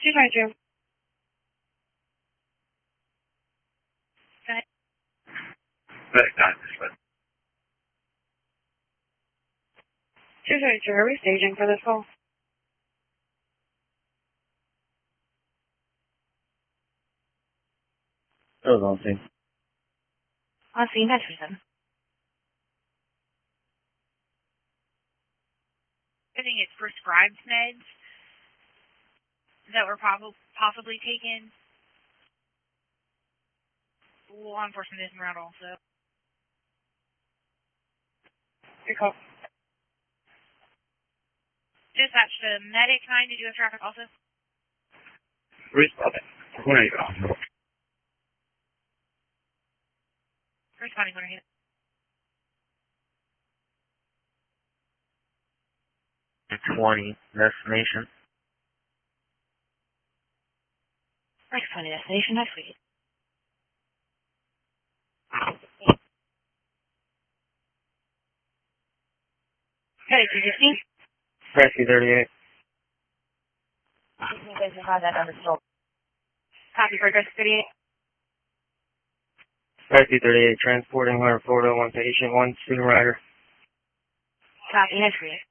222. Back time, dispatch. 222, are we staging for this call? That was on scene. On scene, that's reason. I think it's prescribed meds that were possibly taken. Law enforcement isn't around also. Good call. Dispatch to medic 9 to do a traffic also. Responding. Where are you going? Responding when I hit. 20 destination. Rex 20 destination, that's sweet. Hey, 250? Rescue 38. You guys have had that understood. Copy for Rescue 38. Rescue 38, transporting 141 patient, 1 student rider. Copy, that's sweet.